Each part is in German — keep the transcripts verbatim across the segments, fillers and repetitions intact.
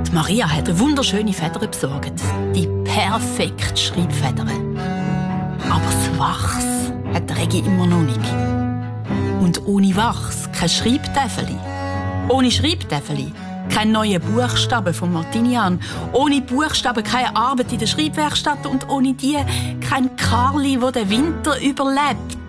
Die Maria hat eine wunderschöne Feder besorgt. Die perfekte Schreibfeder. Aber das Wachs hat Regi immer noch nicht. Und ohne Wachs kein Schreibtäfeli. Ohne Schreibtäfeli kein neue Buchstaben von Martinian. Ohne Buchstaben keine Arbeit in der Schreibwerkstatt. Und ohne die kein Karli, der den Winter überlebt.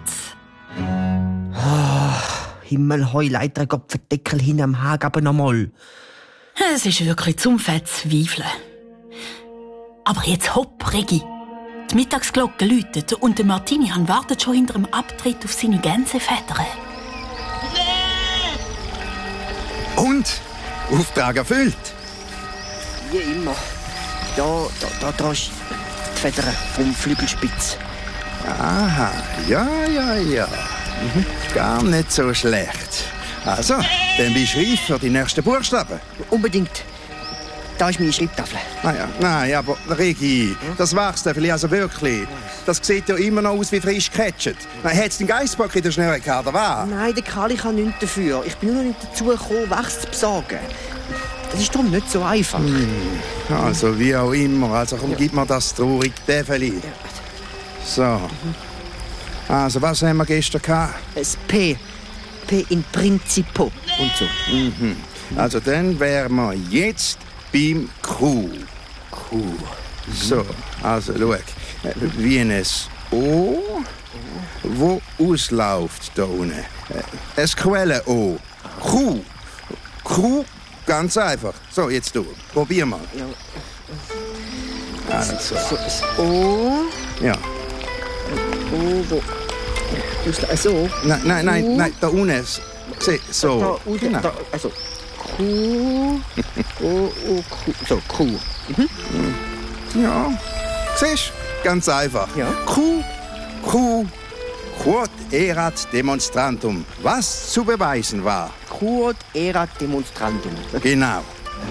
Oh, Himmelheuleiter, Gott verdeckel hin am Hag, aber noch mal. Es ist wirklich zum Verzweifeln. Aber jetzt hopp, Regi. Die Mittagsglocke läutet und der Martinian wartet schon hinter dem Abtritt auf seine Gänsefedern. Und? Auftrag erfüllt? Wie immer. Da, da, da, da ist die Feder vom Flügelspitz. Aha, ja, ja, ja. Mhm. Gar nicht so schlecht. Also, dann bist du reif für die nächsten Buchstaben. Unbedingt. Da ist meine Schreibtafel. Ah ja, nein, aber Regi, das Wachstäfeli also wirklich. Das sieht ja immer noch aus wie frisch gecatcht. Hat es den Geissbock in der Schnelle gehabt, oder was? Nein, der Karli kann nichts dafür. Ich bin nur noch nicht dazu gekommen, Wachs zu besorgen. Das ist darum nicht so einfach. Hm. Also, wie auch immer. Also, komm, ja. Gib mir das traurige Täfeli. Ja. So. Also, was haben wir gestern gehabt? Das P. P in Principo und so. Mhm. Also, dann wären wir jetzt beim Q. Q. So, also, schau. Wie ein O, wo ausläuft da unten. Ein Quellen-O. Q. Q, ganz einfach. So, jetzt du. Probier mal. Ja. Also. So, das O. Ja. O, wo? So. Nein, nein, nein, nein, da unten. So. Da unten, genau. Da, also. Q. O, O, Q. So, Q. Mhm. Ja. Siehst du? Ganz einfach. Ja. Q, Q, quod erat demonstrantum. Was zu beweisen war. Quod erat demonstrantum. Genau.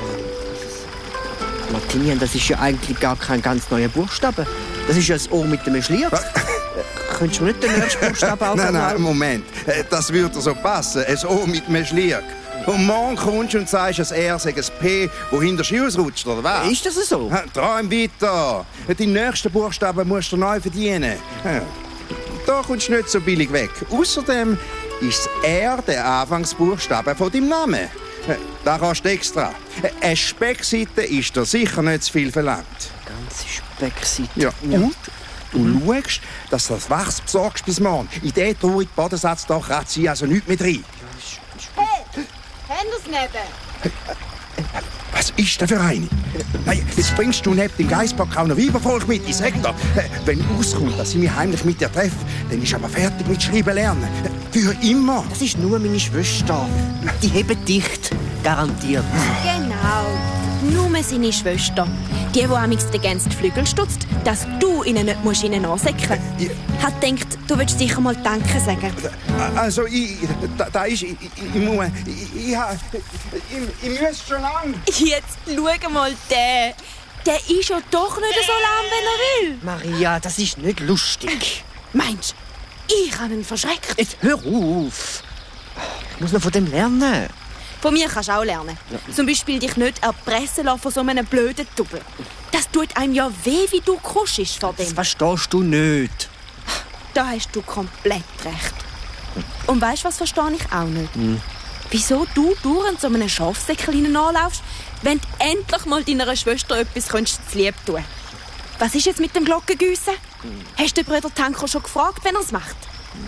Martinian, das ist ja eigentlich gar kein ganz neuer Buchstabe. Das ist ja das O mit dem Schlier. Könntest du nicht den nächsten Buchstaben auch Nein, nein, Moment. Das würde so passen. Ein O mit einem Schlier. Und morgen kommst du und sagst, dass er sei ein P, das hinter Ski ausrutscht, oder was? Ist das so? Träum weiter. Die nächsten Buchstaben musst du neu verdienen. Da kommst du nicht so billig weg. Außerdem ist R der Anfangsbuchstabe von deinem Namen. Da kannst du extra. Eine Speckseite ist dir sicher nicht zu viel verlangt. Eine ganze Speckseite? Ja. Und du mhm. schaust, dass du das Wachs besorgst bis morgen. In diesen traurigen Bodensatz da kratzt sie also nichts mehr rein. Hey, haben wir's neben? Was ist denn für eine? Hey, jetzt bringst du neben dem Geissbock auch noch Weibervolk mit. Ich sag dir, wenn rauskommt, dass ich mich heimlich mit dir treffe, dann ist aber fertig mit Schreiben lernen. Für immer. Das ist nur meine Schwester. Die heben dicht. Garantiert. Genau. Nur seine Schwester. Die, die amigs den Gänsen die Flügel stutzt, dass du ihnen nicht musst ihnen ansäckeln musst. Ja. Hat gedacht, du würdest sicher mal Danke sagen. Also, ich... Da, da ist... Ich, ich, ich, muss... Ich, ich, ich, ich muss schon lang. Jetzt schau mal den. Der ist ja doch nicht so lahm, wenn er will. Maria, das ist nicht lustig. Meinst du, ich habe ihn verschreckt? Jetzt hör auf. Ich muss noch von dem lernen. Von mir kannst du auch lernen. Ja. Zum Beispiel dich nicht erpressen lassen von so einem blöden Double. Das tut einem ja weh, wie du kuschst vor dem. Das verstehst du nicht. Da hast du komplett recht. Und weißt du, was verstehe ich auch nicht? Hm. Wieso du dauernd so einem Schafsäckchen anlaufst, wenn du endlich mal deiner Schwester etwas könntest zu lieb tun? Was ist jetzt mit dem Glockengüssen? Hm. Hast du den Bruder Tanko schon gefragt, wenn er es macht?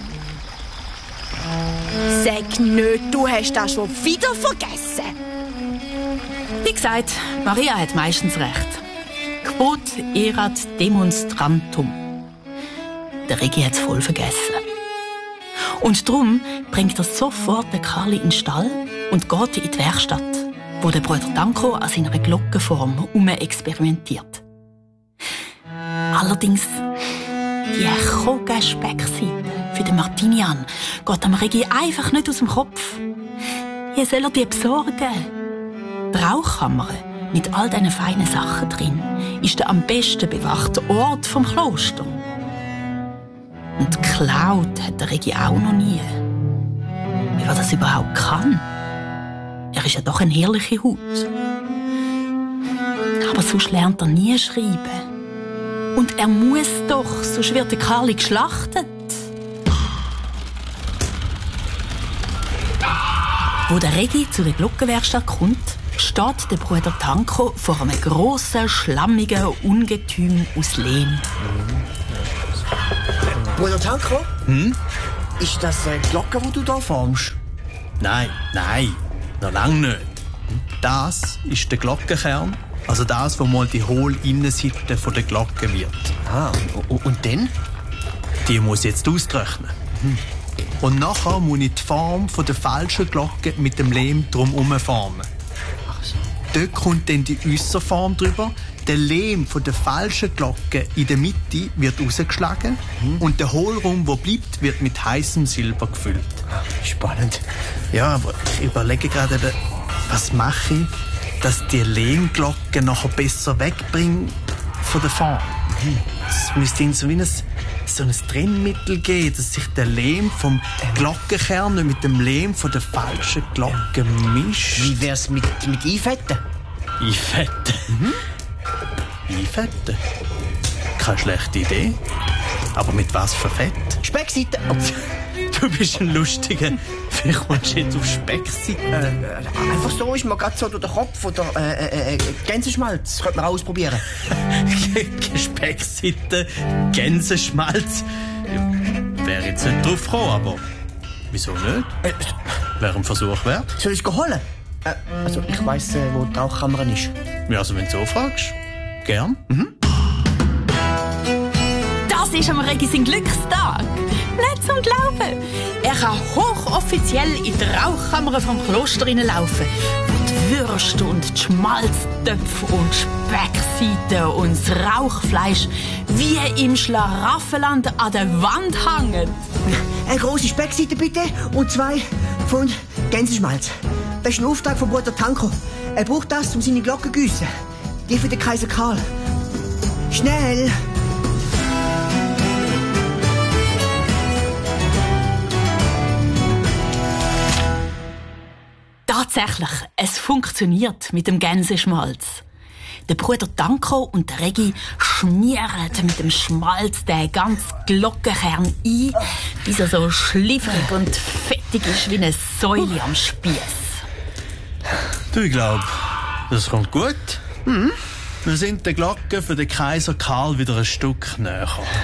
Sag nicht, du hast das schon wieder vergessen. Wie gesagt, Maria hat meistens recht. Quod erat demonstrantum. Der Regi hat es voll vergessen. Und darum bringt er sofort den Karli in den Stall und geht in die Werkstatt, wo der Bruder Danko an seiner Glockenform experimentiert. Allerdings, die Koga-Speckseite für den Martinian geht am Regi einfach nicht aus dem Kopf. Wie soll er die besorgen? Die Rauchkammer mit all diesen feinen Sachen drin ist der am besten bewachte Ort vom Kloster. Und geklaut hat der Regi auch noch nie. Wie er das überhaupt kann? Er ist ja doch eine herrliche Haut. Aber sonst lernt er nie schreiben. Und er muss doch, sonst wird der Karli geschlachtet. Wo der Regi zu der Glockenwerkstatt kommt, steht der Bruder Tanko vor einem grossen, schlammigen Ungetüm aus Lehm. Bruder Tanko? Hm? Ist das eine Glocke, die du da formst? Nein, nein, noch lange nicht. Das ist der Glockenkern, also das, wo mal die hohle Innenseite von der Glocke wird. Ah, und, und dann? Die muss jetzt austrocknen. Mhm. Und nachher muss ich die Form von der falschen Glocke mit dem Lehm drumherum formen. Ach so. Dort kommt dann die Äusserform drüber. Der Lehm von der falschen Glocke in der Mitte wird rausgeschlagen mhm. und der Hohlraum, der bleibt, wird mit heißem Silber gefüllt. Spannend. Ja, aber ich überlege gerade, was mache ich, dass die Lehmglocke nachher besser wegbringe von der Form. Mhm. Es müsste so wie ein, so ein Trennmittel geben, dass sich der Lehm vom Glockenkern mit dem Lehm von der falschen Glocke mischt. Wie wär's mit, mit Einfetten? Einfetten? Mhm. Einfetten? Keine schlechte Idee. Aber mit was für Fett? Speckseite. Oh. Du bist ein Lustiger. Wie kommst du jetzt auf Speckseite? Äh, einfach so ist mir gerade so durch den Kopf. Oder äh, äh, Gänseschmalz. Das könnte man ausprobieren. Speckseite, Gänseschmalz. Ja, wäre jetzt nicht drauf gekommen, aber wieso nicht? Äh, Wäre ein Versuch wert. Soll ich es holen? Äh, also ich weiss, äh, wo die Rauchkammer ist. Ja, also wenn du so fragst. Gern. Mhm. Das ist am Regi sein Glückstag. Nicht zum Glauben. Er kann hochoffiziell in die Rauchkammer vom Kloster hineinlaufen, wo die Würste und die Schmalztöpfe und Speckseiten und das Rauchfleisch wie im Schlaraffenland an der Wand hängen. Eine grosse Speckseite bitte und zwei Pfund Gänseschmalz. Das ist ein Auftrag von Bruder Tanko. Er braucht das, um seine Glocke zu gießen. Die für den Kaiser Karl. Schnell! Tatsächlich, es funktioniert mit dem Gänseschmalz. Der Bruder Tanko und der Regi schmieren mit dem Schmalz den ganzen Glockenkern ein, bis er so schliffrig und fettig ist wie eine Säule am Spieß. Du, ich glaube, das kommt gut. Mhm. Wir sind der Glocke für den Kaiser Karl wieder ein Stück näher.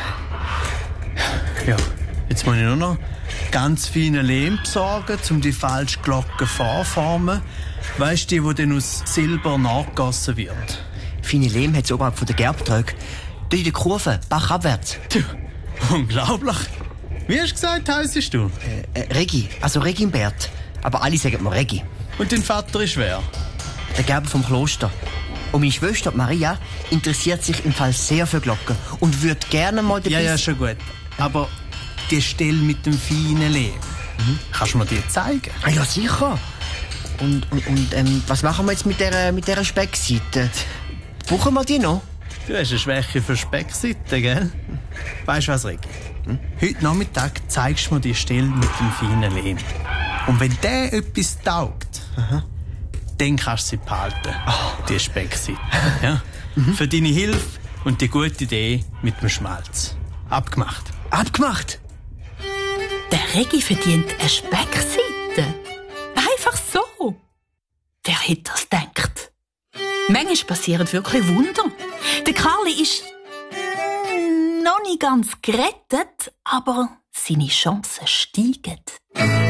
Ja, jetzt muss ich nur noch ganz feine Lehm besorgen, um die falsche Glocke vorformen. Weisst du, die, die dann aus Silber nachgegossen wird? Feine Lehm hat es oberhalb von der Gerbtröge. Da in der Kurve, bachabwärts. Du, unglaublich. Wie hast du gesagt, heissest du? Äh, äh, Regi, also Regimbert. Aber alle sagen mir Regi. Und dein Vater ist wer? Der Gerber vom Kloster. Und meine Schwester Maria interessiert sich im Fall sehr für Glocken und würde gerne mal den Ja, Biss- ja, schon gut. Aber die Stelle mit dem feinen Lehm, mhm. kannst du mir die zeigen? Ah, ja, sicher. Und, und, und ähm, was machen wir jetzt mit dieser mit der Speckseite? Brauchen wir die noch? Du hast eine Schwäche für Speckseiten, gell? Weißt du was, Regi? Hm? Heute Nachmittag zeigst du mir die Stelle mit dem feinen Lehm. Und wenn der etwas taugt, aha, dann kannst du sie behalten, oh. die Speckseite. Ja? Mhm. Für deine Hilfe und die gute Idee mit dem Schmalz. Abgemacht. Abgemacht? Der Regi verdient eine Speckseite. Einfach so. Wer hätte das gedacht? Manchmal passieren wirklich Wunder. Der Karli ist mm, noch nicht ganz gerettet, aber seine Chancen steigen.